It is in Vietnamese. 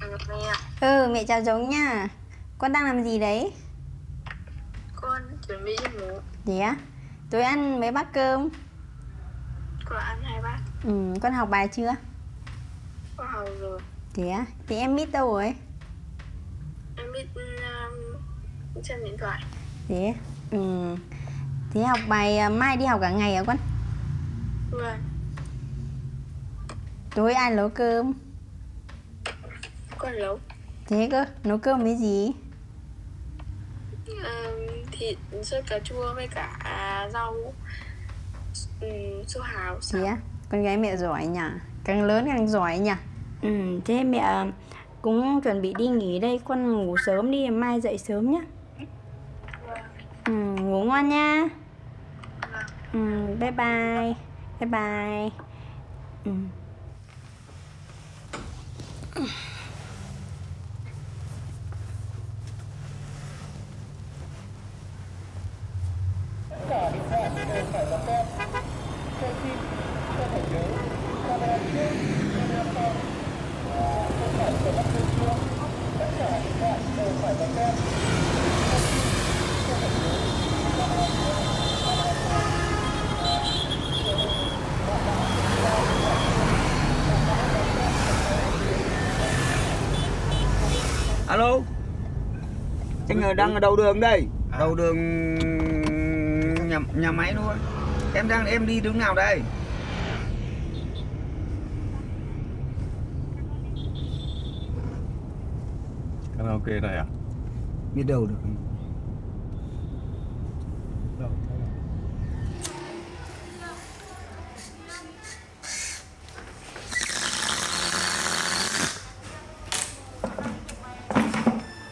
mẹ. Mẹ chào Giống nha. Con đang làm gì đấy? Con chuẩn bị đi ngủ. Thế á? Tối ăn mấy bát cơm? Con ăn 2 bát. Con học bài chưa? Con học rồi. Thế á? Thì em biết đâu rồi? Em biết xem điện thoại. Thế Thế học bài mai đi học cả ngày hả con? Vâng. Tối ai nấu cơm? Con nấu Thế cơ? Nấu cơm với gì? thịt sốt cà chua với cả rau su hào Thế xào. á? Con gái mẹ giỏi nhỉ? Càng lớn càng giỏi nhỉ? Thế mẹ cũng chuẩn bị đi nghỉ đây. Con ngủ sớm đi, mai dậy sớm nhé. Vâng. Ngủ ngon nha. Vâng. Bye bye. Bye bye. Alo, anh đang ở đầu đường đây, đầu đường nhà máy thôi. Em đi đứng nào đây? Karaoke này à? Biết đâu được.